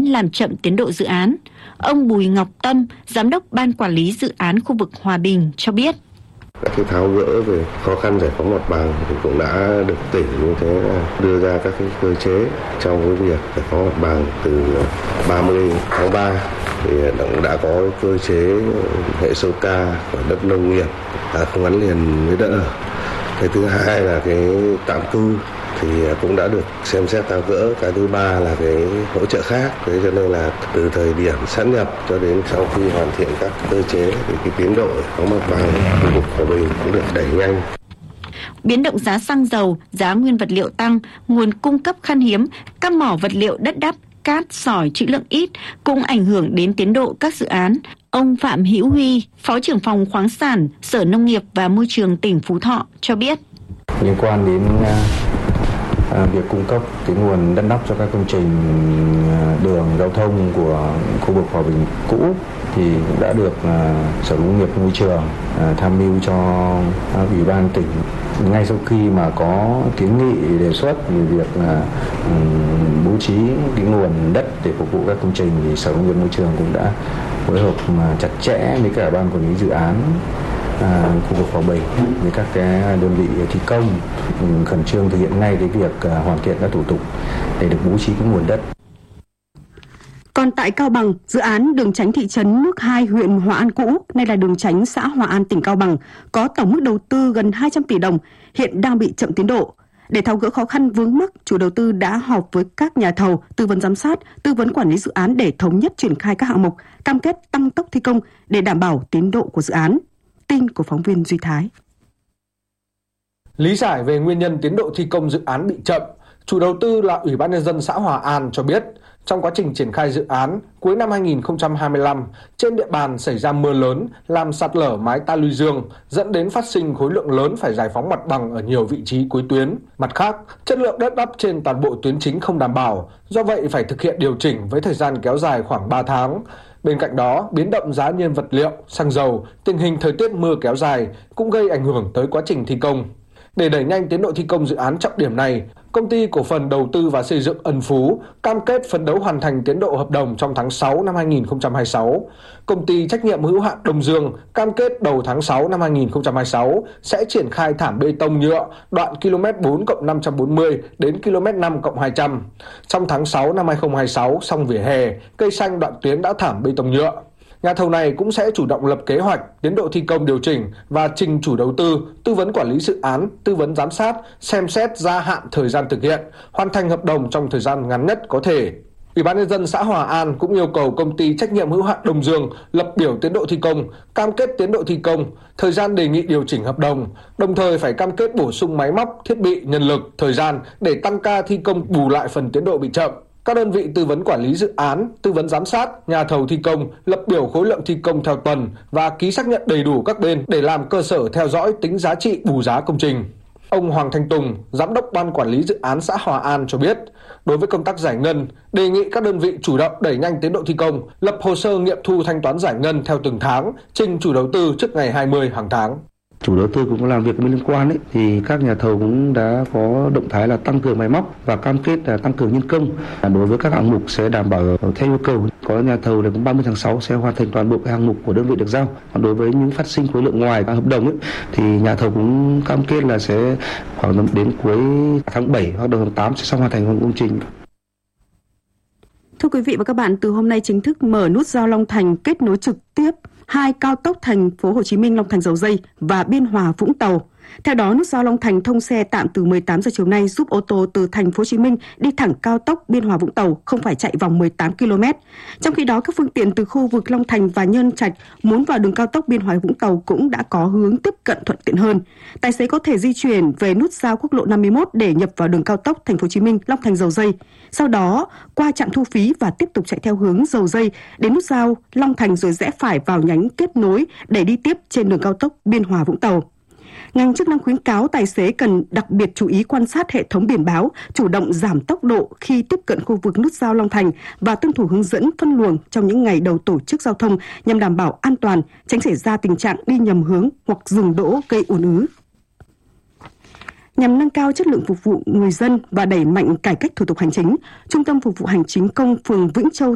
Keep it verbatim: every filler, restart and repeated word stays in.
làm chậm tiến độ dự án. Ông Bùi Ngọc Tâm, Giám đốc Ban Quản lý Dự án khu vực Hòa Bình cho biết. Các cái tháo gỡ về khó khăn giải phóng mặt bằng thì cũng đã được tỉnh như thế là đưa ra các cái cơ chế trong cái việc giải phóng mặt bằng từ ba mươi tháng ba thì đã có cơ chế hệ số K của đất nông nghiệp không gắn liền với đất ở. Cái thứ hai là cái tạm cư thì cũng đã được xem xét tháo gỡ. Cái thứ ba là cái hỗ trợ khác. Thế cho nên là từ thời điểm sát nhập cho đến sau khi hoàn thiện các cơ chế thì cái tiến độ giải phóng mặt bằng khu vực Hòa Bình cũng được đẩy nhanh. Biến động giá xăng dầu, giá nguyên vật liệu tăng, nguồn cung cấp khan hiếm, các mỏ vật liệu đất đắp, cát, sỏi trữ lượng ít cũng ảnh hưởng đến tiến độ các dự án. Ông Phạm Hữu Huy, Phó trưởng phòng khoáng sản, Sở Nông nghiệp và Môi trường tỉnh Phú Thọ cho biết. Liên quan đến À, việc cung cấp cái nguồn đất đắp cho các công trình đường giao thông của khu vực Hòa Bình cũ thì cũng đã được à, Sở Nông nghiệp Môi trường à, tham mưu cho à, Ủy ban tỉnh. Ngay sau khi mà có kiến nghị đề xuất về việc là um, bố trí cái nguồn đất để phục vụ các công trình thì Sở Nông nghiệp Môi trường cũng đã phối hợp mà chặt chẽ với cả ban quản lý dự án À, khu vực Hòa Bình với các cái đơn vị thi công khẩn trương thực hiện ngay cái việc à, hoàn thiện các thủ tục để được bố trí cái nguồn đất. Còn tại Cao Bằng, dự án đường tránh thị trấn Nước Hai, huyện Hòa An cũ, nay là đường tránh xã Hòa An, tỉnh Cao Bằng, có tổng mức đầu tư gần hai trăm tỷ đồng, hiện đang bị chậm tiến độ. Để tháo gỡ khó khăn vướng mắc, chủ đầu tư đã họp với các nhà thầu, tư vấn giám sát, tư vấn quản lý dự án để thống nhất triển khai các hạng mục, cam kết tăng tốc thi công để đảm bảo tiến độ của dự án. Tin của phóng viên Duy Thái. Lý giải về nguyên nhân tiến độ thi công dự án bị chậm, chủ đầu tư là Ủy ban nhân dân xã Hòa An cho biết, trong quá trình triển khai dự án, cuối năm hai nghìn không trăm hai mươi lăm, trên địa bàn xảy ra mưa lớn làm sạt lở mái ta luy dương, dẫn đến phát sinh khối lượng lớn phải giải phóng mặt bằng ở nhiều vị trí cuối tuyến. Mặt khác, chất lượng đất đắp trên toàn bộ tuyến chính không đảm bảo, do vậy phải thực hiện điều chỉnh với thời gian kéo dài khoảng ba tháng. Bên cạnh đó, biến động giá nhiên vật liệu, xăng dầu, tình hình thời tiết mưa kéo dài cũng gây ảnh hưởng tới quá trình thi công. Để đẩy nhanh tiến độ thi công dự án trọng điểm này, Công ty Cổ phần Đầu tư và Xây dựng Ân Phú cam kết phấn đấu hoàn thành tiến độ hợp đồng trong tháng sáu năm hai nghìn không trăm hai mươi sáu. Công ty trách nhiệm hữu hạn Đông Dương cam kết đầu tháng sáu năm hai nghìn không trăm hai mươi sáu sẽ triển khai thảm bê tông nhựa đoạn ki lô mét bốn cộng năm trăm bốn mươi đến ki lô mét năm cộng hai trăm. Trong tháng sáu năm hai nghìn không trăm hai mươi sáu, xong vỉa hè, cây xanh đoạn tuyến đã thảm bê tông nhựa. Nhà thầu này cũng sẽ chủ động lập kế hoạch, tiến độ thi công điều chỉnh và trình chủ đầu tư, tư vấn quản lý dự án, tư vấn giám sát, xem xét gia hạn thời gian thực hiện, hoàn thành hợp đồng trong thời gian ngắn nhất có thể. Ủy ban nhân dân xã Hòa An cũng yêu cầu công ty trách nhiệm hữu hạn Đông Dương lập biểu tiến độ thi công, cam kết tiến độ thi công, thời gian đề nghị điều chỉnh hợp đồng, đồng thời phải cam kết bổ sung máy móc, thiết bị, nhân lực, thời gian để tăng ca thi công bù lại phần tiến độ bị chậm. Các đơn vị tư vấn quản lý dự án, tư vấn giám sát, nhà thầu thi công lập biểu khối lượng thi công theo tuần và ký xác nhận đầy đủ các bên để làm cơ sở theo dõi tính giá trị bù giá công trình. Ông Hoàng Thanh Tùng, Giám đốc Ban Quản lý Dự án xã Hòa An cho biết, đối với công tác giải ngân, đề nghị các đơn vị chủ động đẩy nhanh tiến độ thi công, lập hồ sơ nghiệm thu thanh toán giải ngân theo từng tháng, trình chủ đầu tư trước ngày hai mươi hàng tháng. Chủ đầu tư cũng có làm việc với liên quan ấy, thì các nhà thầu cũng đã có động thái là tăng cường máy móc và cam kết là tăng cường nhân công. Đối với các hạng mục sẽ đảm bảo theo yêu cầu. Có nhà thầu là cũng ba mươi tháng sáu sẽ hoàn thành toàn bộ các hạng mục của đơn vị được giao. Còn đối với những phát sinh khối lượng ngoài các hợp đồng ấy, thì nhà thầu cũng cam kết là sẽ khoảng đến cuối tháng bảy hoặc đầu tháng tám sẽ xong hoàn thành công trình. Thưa quý vị và các bạn, từ hôm nay chính thức mở nút giao Long Thành kết nối trực tiếp hai cao tốc thành phố Hồ Chí Minh Long Thành Dầu Giây và Biên Hòa Vũng Tàu. Theo đó, nút giao Long Thành thông xe tạm từ mười tám giờ chiều nay, giúp ô tô từ thành phố Hồ Chí Minh đi thẳng cao tốc Biên Hòa Vũng Tàu không phải chạy vòng mười tám ki lô mét. Trong khi đó, các phương tiện từ khu vực Long Thành và Nhơn Trạch muốn vào đường cao tốc Biên Hòa Vũng Tàu cũng đã có hướng tiếp cận thuận tiện hơn. Tài xế có thể di chuyển về nút giao quốc lộ năm mươi mốt để nhập vào đường cao tốc thành phố Hồ Chí Minh Long Thành Dầu Giây. Sau đó, qua trạm thu phí và tiếp tục chạy theo hướng Dầu Giây đến nút giao Long Thành rồi rẽ phải vào nhánh kết nối để đi tiếp trên đường cao tốc Biên Hòa Vũng Tàu. Ngành chức năng khuyến cáo tài xế cần đặc biệt chú ý quan sát hệ thống biển báo, chủ động giảm tốc độ khi tiếp cận khu vực nút giao Long Thành và tuân thủ hướng dẫn phân luồng trong những ngày đầu tổ chức giao thông nhằm đảm bảo an toàn, tránh xảy ra tình trạng đi nhầm hướng hoặc dừng đỗ gây ùn ứ. Nhằm nâng cao chất lượng phục vụ người dân và đẩy mạnh cải cách thủ tục hành chính, Trung tâm Phục vụ Hành chính công phường Vĩnh Châu